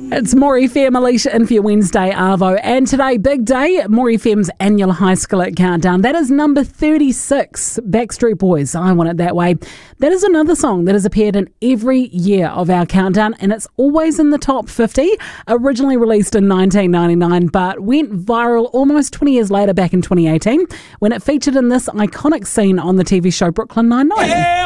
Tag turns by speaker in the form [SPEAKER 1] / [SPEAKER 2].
[SPEAKER 1] It's More FM, Alicia in for your Wednesday Arvo. And today, big day, More FM's annual High School Countdown. That is number 36, Backstreet Boys, I Want It That Way. That is another song that has appeared in every year of our countdown, and it's always in the top 50. Originally released in 1999, but went viral almost 20 years later, back in 2018, when it featured in this iconic scene on the TV show Brooklyn Nine-Nine.
[SPEAKER 2] Yeah.